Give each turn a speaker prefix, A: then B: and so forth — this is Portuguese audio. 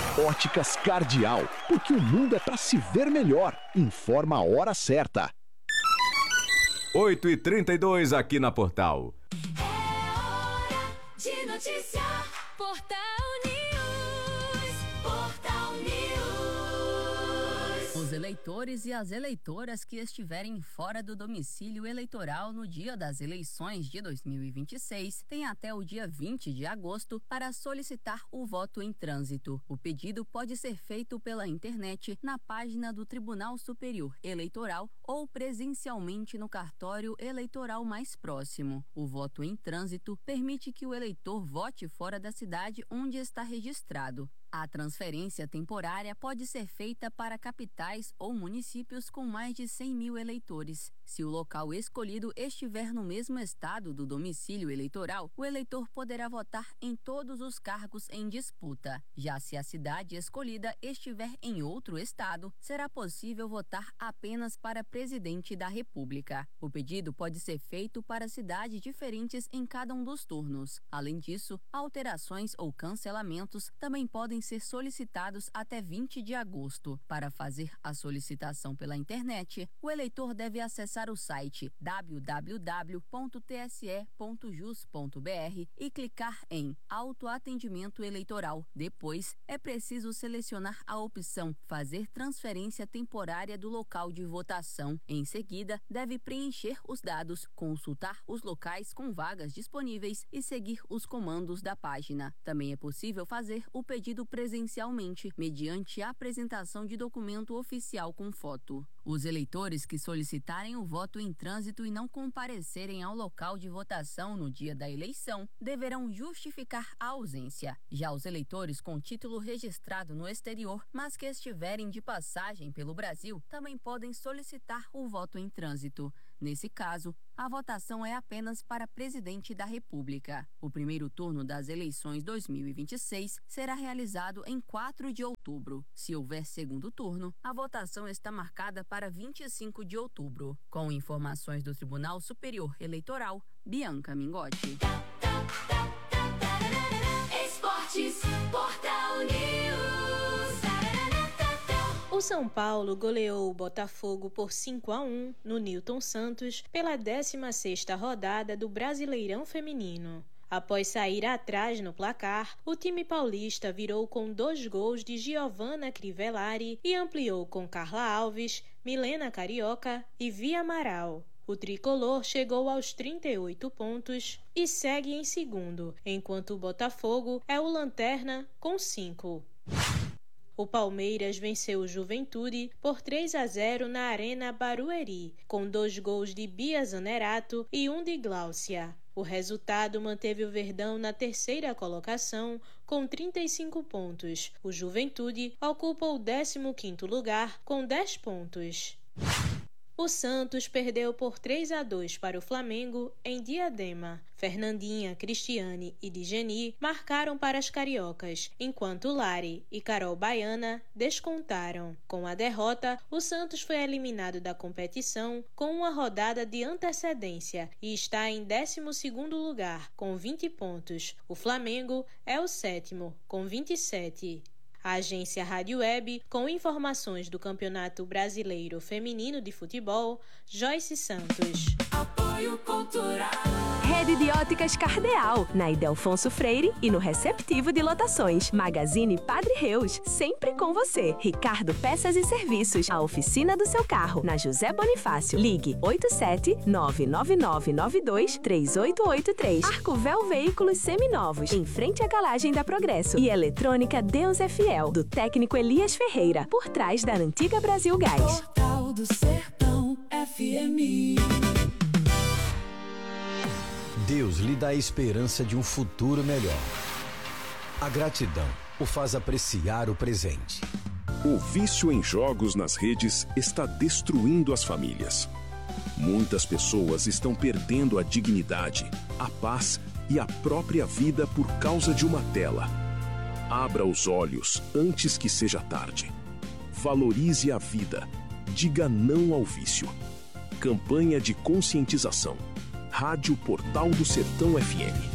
A: Óticas Cardial, porque o mundo é para se ver melhor. Informa a hora certa.
B: 8h32 aqui na Portal.
C: É hora de notícia. Portal News. Portal News.
D: Os eleitores e as eleitoras que estiverem fora do domicílio eleitoral no dia das eleições de 2026 têm até o dia 20 de agosto para solicitar o voto em trânsito. O pedido pode ser feito pela internet, na página do Tribunal Superior Eleitoral ou presencialmente no cartório eleitoral mais próximo. O voto em trânsito permite que o eleitor vote fora da cidade onde está registrado. A transferência temporária pode ser feita para capitais ou municípios com mais de 100 mil eleitores. Se o local escolhido estiver no mesmo estado do domicílio eleitoral, o eleitor poderá votar em todos os cargos em disputa. Já se a cidade escolhida estiver em outro estado, será possível votar apenas para presidente da República. O pedido pode ser feito para cidades diferentes em cada um dos turnos. Além disso, alterações ou cancelamentos também podem ser solicitados até 20 de agosto. Para fazer a solicitação pela internet, o eleitor deve acessar o site www.tse.jus.br e clicar em Autoatendimento Eleitoral. Depois, é preciso selecionar a opção Fazer transferência temporária do local de votação. Em seguida, deve preencher os dados, consultar os locais com vagas disponíveis e seguir os comandos da página. Também é possível fazer o pedido presencialmente, mediante a apresentação de documento oficial com foto. Os eleitores que solicitarem o voto em trânsito e não comparecerem ao local de votação no dia da eleição deverão justificar a ausência. Já os eleitores com título registrado no exterior, mas que estiverem de passagem pelo Brasil, também podem solicitar o voto em trânsito. Nesse caso, a votação é apenas para presidente da República. O primeiro turno das eleições 2026 será realizado em 4 de outubro. Se houver segundo turno, a votação está marcada para 25 de outubro. Com informações do Tribunal Superior Eleitoral, Bianca Mingotti.
C: Esportes, Portal News.
E: O São Paulo goleou o Botafogo por 5-1 no Newton Santos pela 16ª rodada do Brasileirão Feminino. Após sair atrás no placar, o time paulista virou com 2 gols de Giovanna Crivellari e ampliou com Carla Alves, Milena Carioca e Via Amaral. O tricolor chegou aos 38 pontos e segue em segundo, enquanto o Botafogo é o lanterna com 5. O Palmeiras venceu o Juventude por 3-0 na Arena Barueri, com 2 gols de Bia Zanerato e 1 de Gláucia. O resultado manteve o Verdão na 3ª colocação, com 35 pontos. O Juventude ocupa o 15º lugar, com 10 pontos. O Santos perdeu por 3-2 para o Flamengo em Diadema. Fernandinha, Cristiane e Digeni marcaram para as cariocas, enquanto Lari e Carol Baiana descontaram. Com a derrota, o Santos foi eliminado da competição com uma rodada de antecedência e está em 12º lugar, com 20 pontos. O Flamengo é o 7º, com 27. A agência Rádio Web, com informações do Campeonato Brasileiro Feminino de Futebol, Joyce Santos.
C: Apoio Cultural.
F: Rede de Óticas Cardeal, na Ildefonso Freire e no Receptivo de Lotações. Magazine Padre Reus, sempre com você. Ricardo Peças e Serviços, a oficina do seu carro, na José Bonifácio. Ligue 87-99992-3883. Arcovel Veículos Seminovos, em frente à garagem da Progresso. E Eletrônica Deus é Fiel, do técnico Elias Ferreira, por trás da antiga Brasil Gás.
C: Portal do Sertão FM.
G: Deus lhe dá a esperança de um futuro melhor. A gratidão o faz apreciar o presente.
H: O vício em jogos nas redes está destruindo as famílias. Muitas pessoas estão perdendo a dignidade, a paz e a própria vida por causa de uma tela. Abra os olhos antes que seja tarde. Valorize a vida. Diga não ao vício. Campanha de conscientização. Rádio Portal do Sertão FM.